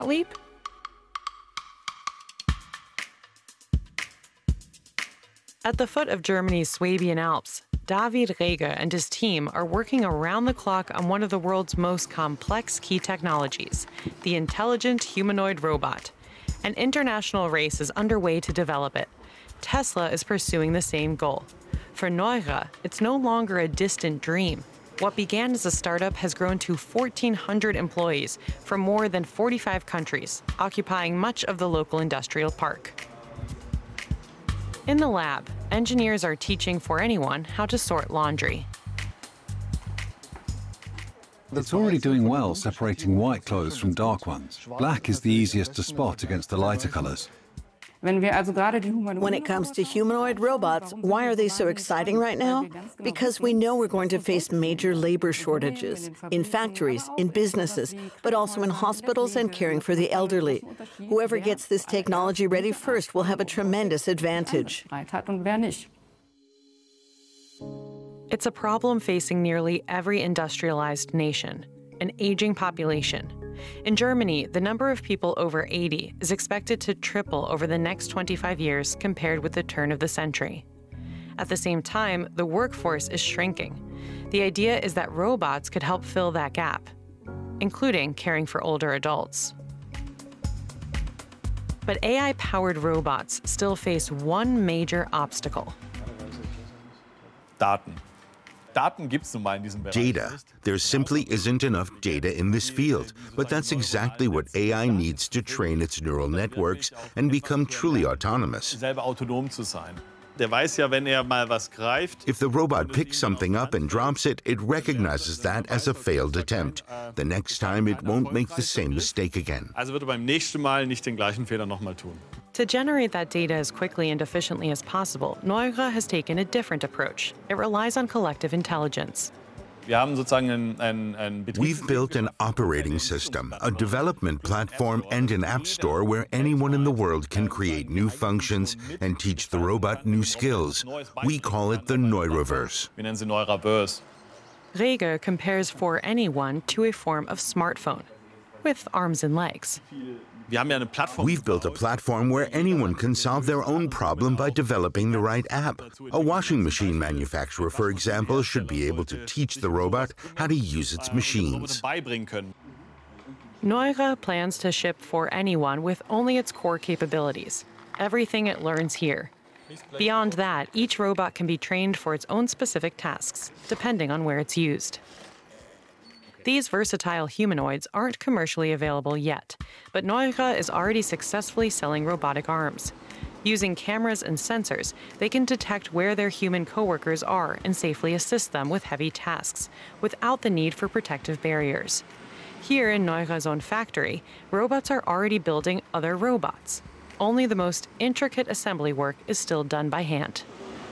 leap? At the foot of Germany's Swabian Alps, David Reger and his team are working around the clock on one of the world's most complex key technologies, the intelligent humanoid robot. An international race is underway to develop it. Tesla is pursuing the same goal. For Neura, it's no longer a distant dream. What began as a startup has grown to 1,400 employees from more than 45 countries, occupying much of the local industrial park. In the lab, engineers are teaching For Anyone how to sort laundry. It's already doing well separating white clothes from dark ones. Black is the easiest to spot against the lighter colors. When it comes to humanoid robots, why are they so exciting right now? Because we know we're going to face major labor shortages in factories, in businesses, but also in hospitals and caring for the elderly. Whoever gets this technology ready first will have a tremendous advantage. It's a problem facing nearly every industrialized nation, an aging population. In Germany, the number of people over 80 is expected to triple over the next 25 years compared with the turn of the century. At the same time, the workforce is shrinking. The idea is that robots could help fill that gap, including caring for older adults. But AI-powered robots still face one major obstacle. Data. There simply isn't enough data in this field, but that's exactly what AI needs to train its neural networks and become truly autonomous. If the robot picks something up and drops it, it recognizes that as a failed attempt. The next time, it won't make the same mistake again. To generate that data as quickly and efficiently as possible, Neura has taken a different approach. It relies on collective intelligence. We've built an operating system, a development platform, and an app store where anyone in the world can create new functions and teach the robot new skills. We call it the Neuraverse. Reger compares For Anyone to a form of smartphone, with arms and legs. We've built a platform where anyone can solve their own problem by developing the right app. A washing machine manufacturer, for example, should be able to teach the robot how to use its machines. Neura plans to ship For Anyone with only its core capabilities, everything it learns here. Beyond that, each robot can be trained for its own specific tasks, depending on where it's used. These versatile humanoids aren't commercially available yet, but Neura is already successfully selling robotic arms. Using cameras and sensors, they can detect where their human coworkers are and safely assist them with heavy tasks, without the need for protective barriers. Here in Neura's own factory, robots are already building other robots. Only the most intricate assembly work is still done by hand.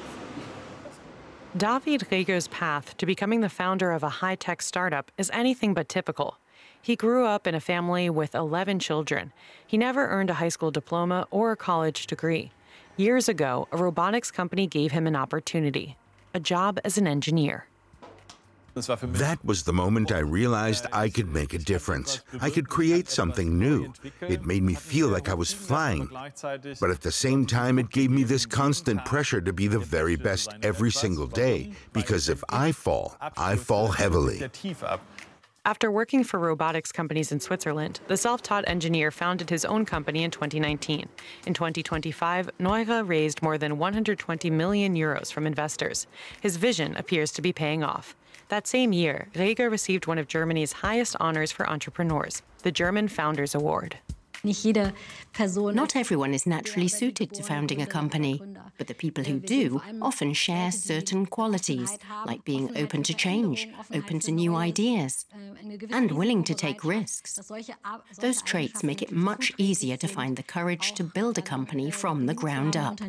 David Reger's path to becoming the founder of a high-tech startup is anything but typical. He grew up in a family with 11 children. He never earned a high school diploma or a college degree. Years ago, a robotics company gave him an opportunity, a job as an engineer. That was the moment I realized I could make a difference. I could create something new. It made me feel like I was flying. But at the same time, it gave me this constant pressure to be the very best every single day, because if I fall heavily. After working for robotics companies in Switzerland, the self-taught engineer founded his own company in 2019. In 2025, Neura raised more than 120 million euros from investors. His vision appears to be paying off. That same year, Reger received one of Germany's highest honors for entrepreneurs, the German Founders Award. Not everyone is naturally suited to founding a company, but the people who do often share certain qualities, like being open to change, open to new ideas, and willing to take risks. Those traits make it much easier to find the courage to build a company from the ground up.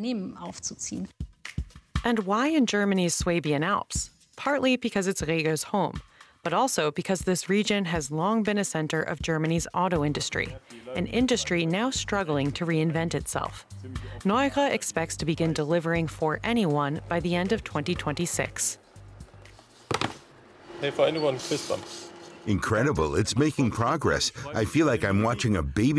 And why in Germany's Swabian Alps? Partly because it's Reger's home, but also because this region has long been a center of Germany's auto industry, an industry now struggling to reinvent itself. Neura expects to begin delivering For Anyone by the end of 2026. Hey, For Anyone, Christian. Incredible, it's making progress. I feel like I'm watching a baby